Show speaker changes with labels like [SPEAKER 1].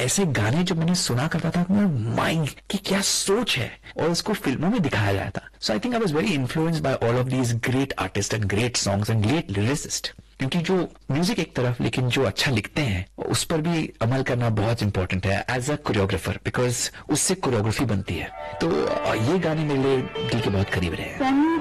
[SPEAKER 1] ऐसे गाने जो मैंने सुना करता था, माइंड की क्या सोच है, और उसको फिल्मों में दिखाया जाता था. सो I think I was very influenced by all of these great artist and great songs and great lyricist. क्योंकि जो म्यूजिक एक तरफ, लेकिन जो अच्छा लिखते हैं उस पर भी अमल करना बहुत इंपॉर्टेंट है एज अ कोरियोग्राफर, बिकॉज उससे कोरियोग्राफी बनती है. तो ये गाने मेरे लिए दिल के बहुत करीब रहे हैं.